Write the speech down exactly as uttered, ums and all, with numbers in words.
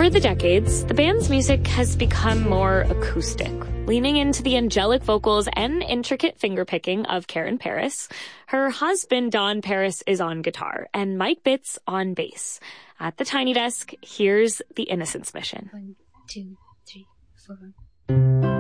Over the decades, the band's music has become more acoustic, leaning into the angelic vocals and intricate fingerpicking of Karen Paris. Her husband, Don Paris, is on guitar, and Mike Bitts on bass. At the Tiny Desk, here's The Innocence Mission. One, two, three, four.